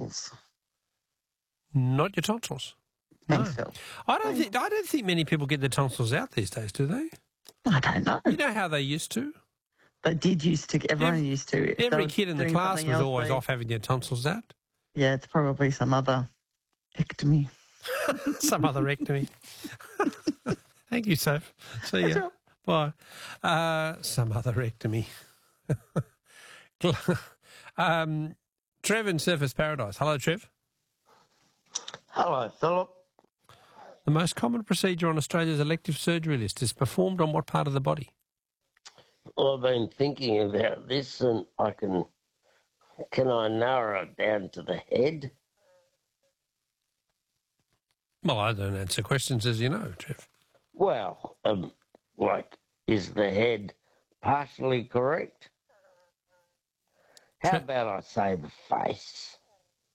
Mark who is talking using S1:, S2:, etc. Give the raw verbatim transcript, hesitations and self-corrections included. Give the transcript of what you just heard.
S1: tonsils.
S2: Not your tonsils.
S1: Thanks,
S2: No.
S1: Phil.
S2: I don't think I don't think many people get their tonsils out these days, do they?
S1: I don't know.
S2: You know how they used to?
S1: They did used to. Everyone
S2: Every,
S1: used to. If they
S2: every
S1: were
S2: kid in the
S1: doing
S2: class
S1: something
S2: was
S1: else,
S2: always
S1: they-
S2: off having their tonsils out.
S1: Yeah, it's probably some other ectomy.
S2: Some other ectomy. Thank you, Soph. See
S1: That's
S2: ya. Bye. Uh, some other ectomy. um, Trev in Surfers Paradise. Hello, Trev.
S3: Hello, Philip.
S2: The most common procedure on Australia's elective surgery list is performed on what part of the body?
S3: Well, I've been thinking about this, and I can can I narrow it down to the head?
S2: Well, I don't answer questions, as you know, Trev.
S3: Well, um, like, is the head partially correct? How
S2: Tre-
S3: about I say the face?